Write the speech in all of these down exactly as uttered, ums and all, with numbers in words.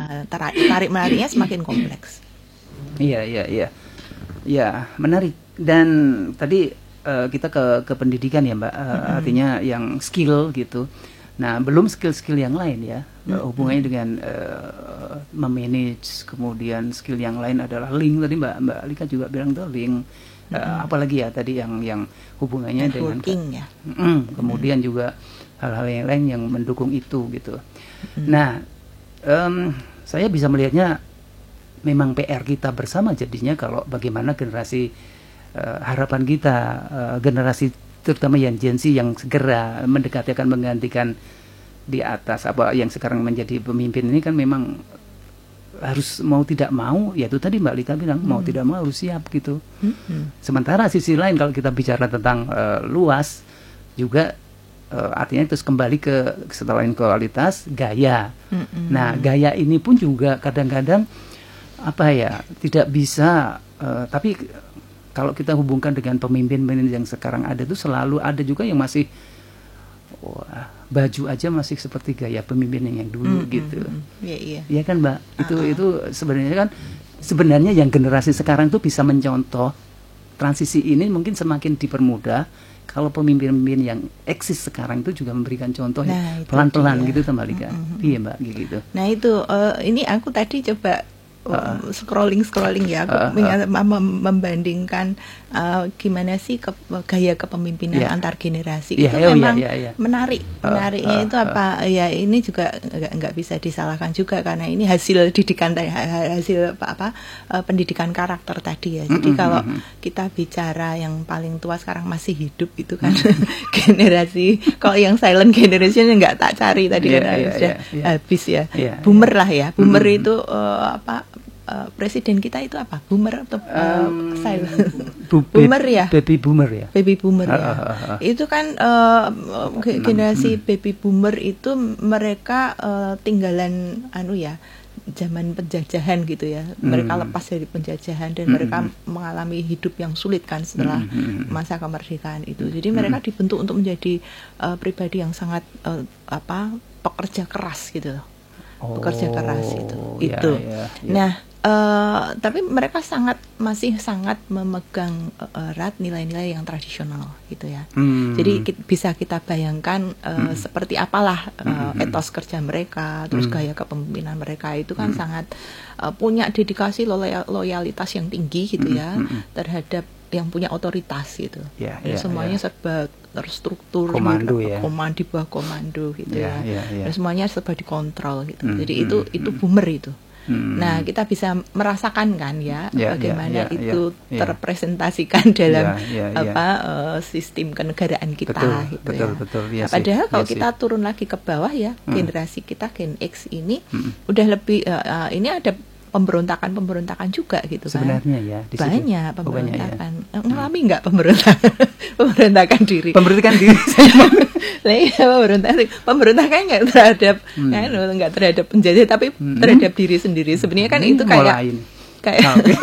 uh, tarik menariknya semakin kompleks. Iya, iya, iya. Ya, menarik. Dan tadi uh, kita ke ke pendidikan ya, Mbak. Uh, mm-hmm. Artinya yang skill gitu. Nah, belum skill-skill yang lain ya. Mm-hmm. Hubungannya dengan uh, memanage, kemudian skill yang lain adalah link. Tadi Mbak Mbak Alika juga bilang tuh link. Uh, mm-hmm. Apalagi ya tadi yang yang hubungannya networking dengan ya. Mm, kemudian mm-hmm. juga hal-hal yang lain yang mendukung itu gitu. Mm-hmm. Nah, um, saya bisa melihatnya memang P R kita bersama jadinya kalau bagaimana generasi uh, harapan kita uh, generasi terutama yang Gen Z yang segera mendekati akan menggantikan di atas apa yang sekarang menjadi pemimpin ini kan memang harus mau tidak mau, yaitu tadi Mbak Lika bilang hmm. mau tidak mau harus siap gitu. Hmm. Sementara sisi lain kalau kita bicara tentang uh, luas juga uh, artinya terus kembali ke selain kualitas gaya. Hmm. Nah gaya ini pun juga kadang-kadang apa ya tidak bisa, uh, tapi kalau kita hubungkan dengan pemimpin-pemimpin yang sekarang ada itu selalu ada juga yang masih wah, baju aja masih seperti gaya pemimpin yang dulu mm, gitu. Mm, iya iya. Iya kan Mbak? Uh-uh. Itu itu sebenarnya kan sebenarnya yang generasi sekarang tuh bisa mencontoh transisi ini mungkin semakin dipermudah kalau pemimpin-pemimpin yang eksis sekarang itu juga memberikan contoh nah, ya, pelan-pelan dia. Gitu Mbak Lika. Mm-hmm. Iya Mbak gitu. Nah itu uh, ini aku tadi coba Uh, scrolling scrolling ya, aku uh, uh, mem- membandingkan uh, gimana sih ke, gaya kepemimpinan yeah. antar generasi yeah, itu oh, memang yeah, yeah, yeah. menarik, uh, menariknya uh, itu apa? Uh, ya ini juga nggak bisa disalahkan juga karena ini hasil didikan hasil apa apa uh, pendidikan karakter tadi ya. Jadi mm-hmm. kalau kita bicara yang paling tua sekarang masih hidup itu kan generasi, kalau yang silent generation nggak tak cari tadi yeah, kan yeah, sudah yeah, yeah. habis ya, yeah, boomer yeah. lah ya, boomer mm-hmm. itu uh, apa? Uh, presiden kita itu apa? Boomer atau uh, um, silent? Bu- boomer ya? Baby boomer ya? Baby boomer ya. Uh, uh, uh, uh. Itu kan uh, generasi hmm. baby boomer itu mereka uh, tinggalan anu ya, zaman penjajahan gitu ya. Mereka hmm. lepas dari penjajahan dan hmm. mereka mengalami hidup yang sulit kan setelah hmm. masa kemerdekaan itu. Jadi hmm. mereka dibentuk untuk menjadi uh, pribadi yang sangat uh, apa? pekerja keras gitu loh. Oh, bekerja keras itu. Ya, itu. Ya, ya. Nah, uh, tapi mereka sangat masih sangat memegang uh, erat nilai-nilai yang tradisional gitu ya. Hmm. Jadi ki- bisa kita bayangkan uh, hmm. seperti apalah uh, hmm. etos kerja mereka, terus hmm. gaya kepemimpinan mereka itu kan hmm. sangat uh, punya dedikasi loyal- loyalitas yang tinggi gitu hmm. ya hmm. terhadap yang punya otoritas gitu. Ya, ya, semuanya ya. serba terstruktur, komando ya, komando di bawah komando gitu ya, ya. Ya, ya. Dan semuanya serba dikontrol gitu. Hmm, Jadi hmm, itu hmm, itu boomer itu. Hmm. Nah kita bisa merasakan kan ya, ya bagaimana ya, ya, itu ya, terrepresentasikan dalam ya, ya, apa ya. Uh, sistem kenegaraan kita betul, gitu betul, ya. Betul, ya nah, padahal sih, kalau ya kita sih. turun lagi ke bawah ya, hmm. generasi kita Gen X ini hmm. udah lebih uh, uh, ini ada pemberontakan-pemberontakan juga gitu kan. Sebenarnya ya di banyak pemberontakan. Ya. Ngalami nggak pemberontakan? pemberontakan diri. Pemberontakan diri. Lah iya pemberontakan. Pemberontakan nggak terhadap hmm. kan nggak terhadap penjajah tapi hmm. terhadap diri sendiri. Sebenarnya kan hmm. itu kayak Molain. kayak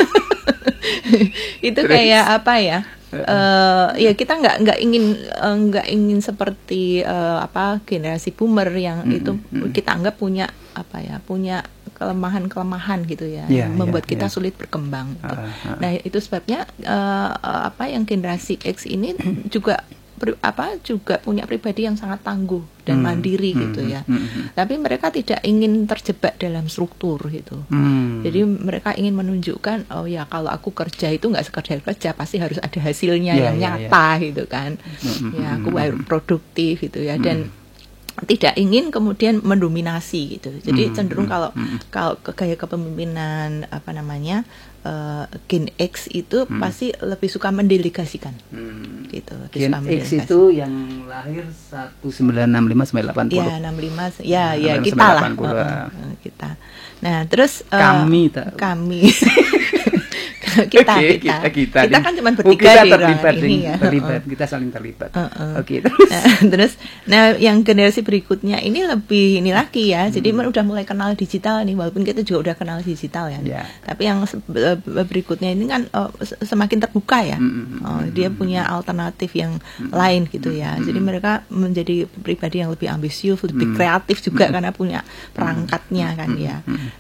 itu kayak apa ya? Uh, ya kita nggak nggak ingin nggak uh, ingin seperti uh, apa generasi boomer yang hmm. itu hmm. kita anggap punya apa ya punya kelemahan-kelemahan gitu ya, yeah, yang membuat yeah, kita yeah. sulit berkembang. Gitu. Uh, uh. Nah itu sebabnya uh, apa yang generasi X ini juga pri, apa juga punya pribadi yang sangat tangguh dan hmm, mandiri hmm, gitu ya. Hmm, hmm. Tapi mereka tidak ingin terjebak dalam struktur gitu. Hmm. Jadi mereka ingin menunjukkan oh ya kalau aku kerja itu nggak sekedar kerja pasti harus ada hasilnya yeah, yang yeah, nyata yeah. gitu kan. Hmm, ya aku hmm, produktif gitu ya dan hmm. tidak ingin kemudian mendominasi gitu. Jadi hmm, cenderung kalau hmm. kalau ke gaya kepemimpinan apa namanya uh, Gen X itu hmm. pasti lebih suka mendelegasikan. Hmm. Gitu. Gen X itu yang lahir seribu sembilan ratus enam puluh lima sampai delapan puluh. Ya, enam puluh lima. Ya, ya kita lah. Uh, uh, kita. Nah, terus uh, kami tak. Kami kita, okay, kita, kita, kita, kita kan cuma bertiga kita di terlibat ini ya. Terlibat, uh-uh. kita saling terlibat. Uh-uh. Oke, okay, terus. Nah, terus, nah yang generasi berikutnya ini lebih ini lagi ya. Hmm. Jadi udah mulai kenal digital nih, walaupun kita juga udah kenal digital ya. Yeah. Tapi yang berikutnya ini kan uh, semakin terbuka ya. Hmm. Uh, dia punya alternatif yang hmm. lain gitu ya. Hmm. Jadi mereka menjadi pribadi yang lebih ambisius, lebih hmm. kreatif juga hmm. karena punya perangkatnya kan hmm. ya. Hmm.